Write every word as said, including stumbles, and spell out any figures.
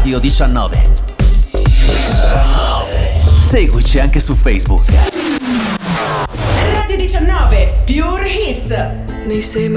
Radio diciannove. Seguici anche su Facebook. Radio diciannove Pure Hits. They say